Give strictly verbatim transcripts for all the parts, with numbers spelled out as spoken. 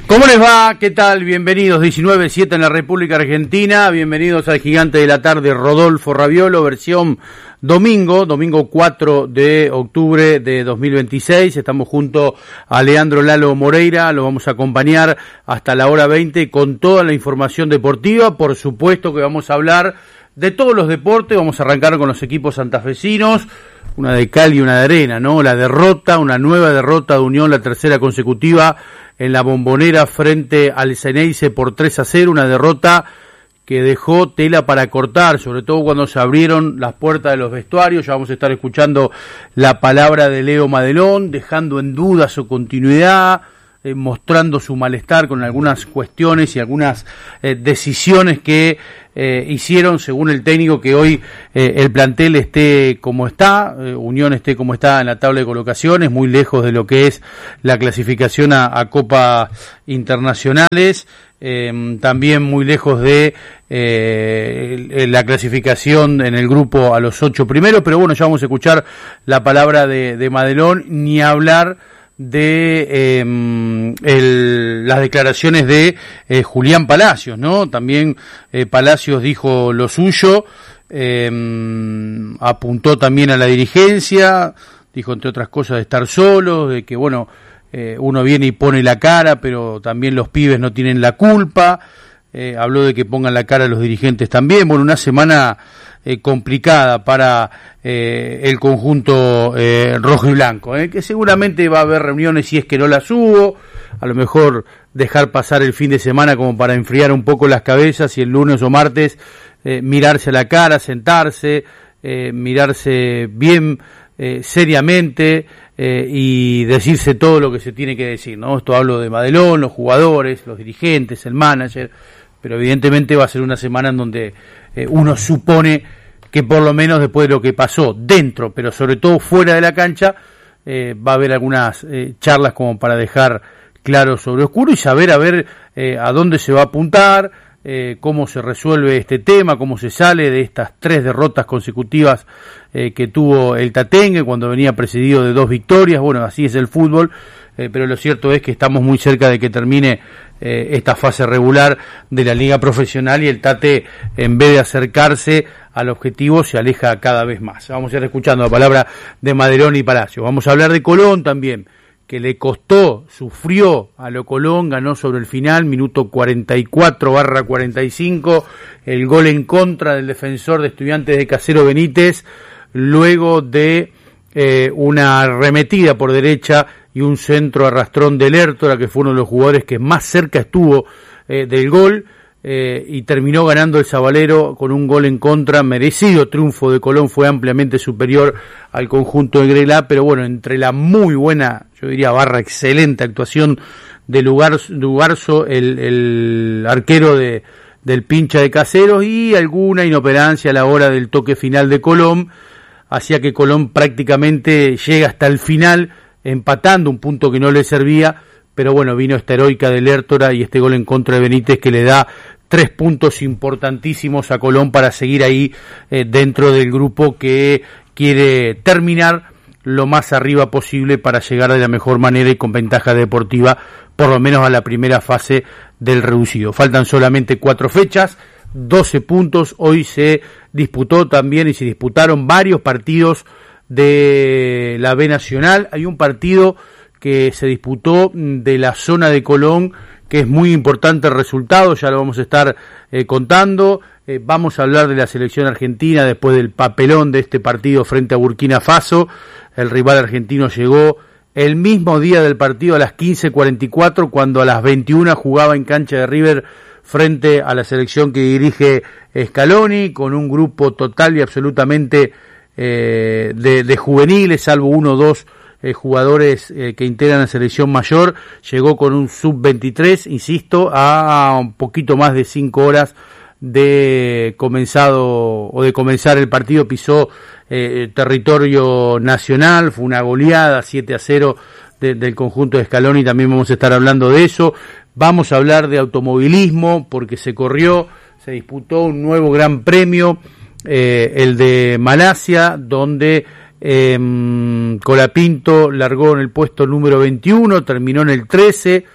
¿Cómo les va? ¿Qué tal? Bienvenidos, diecinueve siete en la República Argentina, bienvenidos al Gigante de la Tarde, Rodolfo Raviolo, versión domingo, domingo cuatro de octubre de dos mil veintiséis, estamos junto a Leandro Lalo Moreira, lo vamos a acompañar hasta la hora veinte con toda la información deportiva, por supuesto que vamos a hablar de todos los deportes, vamos a arrancar con los equipos santafesinos, una de cal y una de arena, ¿no? La derrota, una nueva derrota de Unión, la tercera consecutiva en la Bombonera frente al Xeneize por tres a cero, una derrota que dejó tela para cortar, sobre todo cuando se abrieron las puertas de los vestuarios. Ya vamos a estar escuchando la palabra de Leo Madelón, dejando en duda su continuidad, eh, mostrando su malestar con algunas cuestiones y algunas eh, decisiones que eh, hicieron, según el técnico, que hoy eh, el plantel esté como está, eh, Unión esté como está en la tabla de colocaciones, muy lejos de lo que es la clasificación a, a Copas Internacionales, eh, también muy lejos de eh, la clasificación en el grupo a los ocho primeros, pero bueno, ya vamos a escuchar la palabra de, de Madelón, ni hablar de eh, el, las declaraciones de eh, Julián Palacios, ¿no? También eh, Palacios dijo lo suyo, eh, apuntó también a la dirigencia, dijo entre otras cosas de estar solo, de que bueno, eh, uno viene y pone la cara, pero también los pibes no tienen la culpa, eh, habló de que pongan la cara a los dirigentes también. Bueno, una semana Eh, complicada para eh, el conjunto eh, rojo y blanco, eh, que seguramente va a haber reuniones si es que no las hubo, a lo mejor dejar pasar el fin de semana como para enfriar un poco las cabezas y el lunes o martes eh, mirarse a la cara, sentarse, eh, mirarse bien eh, seriamente eh, y decirse todo lo que se tiene que decir, ¿no? Esto hablo de Madelón, los jugadores, los dirigentes, el manager, pero evidentemente va a ser una semana en donde eh, uno supone que por lo menos después de lo que pasó dentro, pero sobre todo fuera de la cancha, eh, va a haber algunas eh, charlas como para dejar claro sobre oscuro y saber a ver eh, a dónde se va a apuntar, eh, cómo se resuelve este tema, cómo se sale de estas tres derrotas consecutivas eh, que tuvo el Tatengue cuando venía precedido de dos victorias. Bueno, así es el fútbol, eh, pero lo cierto es que estamos muy cerca de que termine eh, esta fase regular de la liga profesional y el Tate, en vez de acercarse al objetivo, se aleja cada vez más. Vamos a ir escuchando la palabra de Madelón y Palacio. Vamos a hablar de Colón también, que le costó, sufrió a lo Colón, ganó sobre el final, minuto cuarenta y cuatro barra cuarenta y cinco, el gol en contra del defensor de Estudiantes de Casero Benítez, luego de eh, una arremetida por derecha y un centro arrastrón de Lertora, que fue uno de los jugadores que más cerca estuvo eh, del gol, eh, y terminó ganando el Sabalero con un gol en contra, merecido triunfo de Colón, fue ampliamente superior al conjunto de Grelá, pero bueno, entre la muy buena, yo diría barra excelente actuación de Lugarzo, el, el arquero de, del Pincha de Caseros, y alguna inoperancia a la hora del toque final de Colón, hacía que Colón prácticamente llega hasta el final, empatando un punto que no le servía, pero bueno, vino esta heroica de Lertora y este gol en contra de Benítez que le da tres puntos importantísimos a Colón para seguir ahí eh, dentro del grupo que quiere terminar lo más arriba posible para llegar de la mejor manera y con ventaja deportiva, por lo menos a la primera fase del reducido. Faltan solamente cuatro fechas, doce puntos, hoy se disputó también y se disputaron varios partidos de la B Nacional. Hay un partido que se disputó de la zona de Colón, que es muy importante el resultado, ya lo vamos a estar eh, contando. Eh, vamos a hablar de la selección argentina después del papelón de este partido frente a Burkina Faso. El rival argentino llegó el mismo día del partido a las quince cuarenta y cuatro, cuando a las veintiuna jugaba en cancha de River frente a la selección que dirige Scaloni, con un grupo total y absolutamente eh, de, de juveniles, salvo uno o dos Eh, jugadores eh, que integran la selección mayor. Llegó con un sub veintitrés, insisto, a un poquito más de cinco horas de comenzado o de comenzar el partido. Pisó eh, territorio nacional, fue una goleada siete a cero de, del conjunto de Scaloni, también vamos a estar hablando de eso. Vamos a hablar de automovilismo porque se corrió, se disputó un nuevo gran premio, eh, el de Malasia, donde Eh, Colapinto largó en el puesto número veintiuno, terminó en el trece,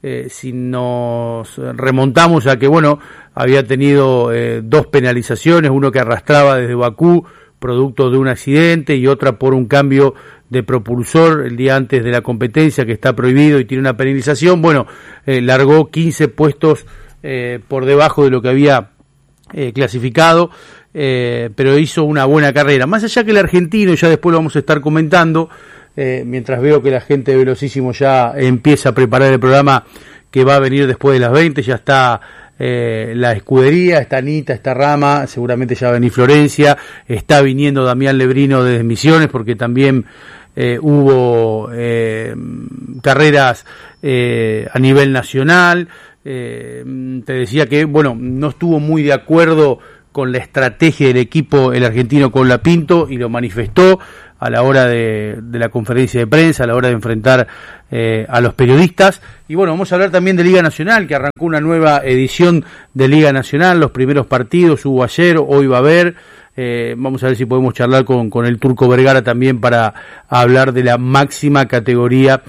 eh, si nos remontamos a que, bueno, había tenido eh, dos penalizaciones, uno que arrastraba desde Bakú, producto de un accidente, y otra por un cambio de propulsor el día antes de la competencia, que está prohibido y tiene una penalización. Bueno, eh, largó quince puestos eh, por debajo de lo que había eh, clasificado, eh, pero hizo una buena carrera. Más allá que el argentino, ya después lo vamos a estar comentando, eh, mientras veo que la gente de Velocísimo ya empieza a preparar el programa que va a venir después de las veinte, ya está Eh, la escudería, está Anita, está Rama, seguramente ya va a venir Florencia, está viniendo Damián Lebrino desde Misiones, porque también eh, hubo eh, carreras eh, a nivel nacional. Eh, te decía que, bueno, no estuvo muy de acuerdo con la estrategia del equipo el argentino con Lapinto, y lo manifestó a la hora de, de la conferencia de prensa, a la hora de enfrentar eh, a los periodistas. Y bueno, vamos a hablar también de Liga Nacional, que arrancó una nueva edición de Liga Nacional. Los primeros partidos hubo ayer, hoy va a haber. Eh, vamos a ver si podemos charlar con, con el Turco Vergara también para hablar de la máxima categoría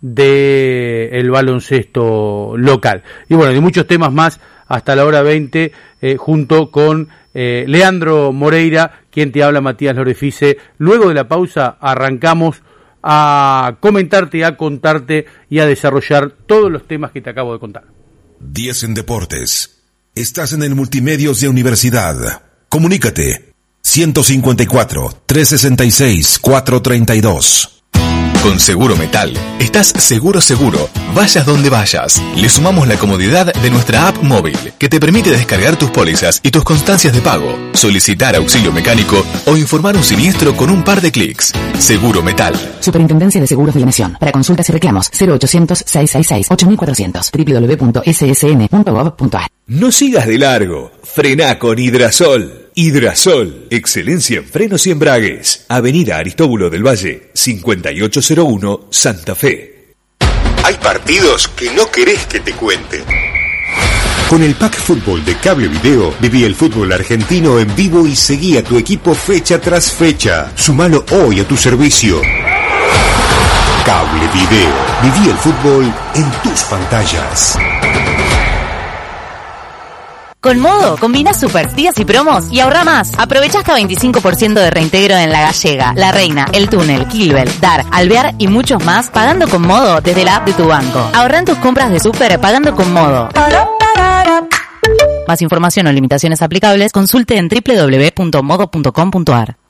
de el baloncesto local. Y bueno, de muchos temas más hasta la hora veinte, eh, junto con eh, Leandro Moreira, quien te habla, Matías Lorefice. Luego de la pausa arrancamos a comentarte, a contarte y a desarrollar todos los temas que te acabo de contar. diez en Deportes. Estás en el Multimedios de Universidad. Comunícate. ciento cincuenta y cuatro, trescientos sesenta y seis, cuatrocientos treinta y dos. Con Seguro Metal, estás seguro seguro, vayas donde vayas. Le sumamos la comodidad de nuestra app móvil, que te permite descargar tus pólizas y tus constancias de pago, solicitar auxilio mecánico o informar un siniestro con un par de clics. Seguro Metal. Superintendencia de Seguros de la Nación. Para consultas y reclamos, cero ochocientos, seiscientos sesenta y seis, ocho mil cuatrocientos, doble u doble u doble u punto ese ese ene punto gov punto a r. No sigas de largo. Frená con Hidrasol. Hidrasol. Excelencia en frenos y embragues. Avenida Aristóbulo del Valle, cincuenta y ocho cero uno, Santa Fe. Hay partidos que no querés que te cuenten. Con el Pack Fútbol de Cable Video, viví el fútbol argentino en vivo y seguí a tu equipo fecha tras fecha. Sumalo hoy a tu servicio. Cable Video. Viví el fútbol en tus pantallas. Con Modo, combina super días y promos y ahorra más. Aprovecha hasta veinticinco por ciento de reintegro en La Gallega, La Reina, El Túnel, Kilbel, Dar, Alvear y muchos más pagando con Modo desde la app de tu banco. Ahorra en tus compras de súper pagando con Modo. Más información o limitaciones aplicables, consulte en doble u doble u doble u punto modo punto com punto a r.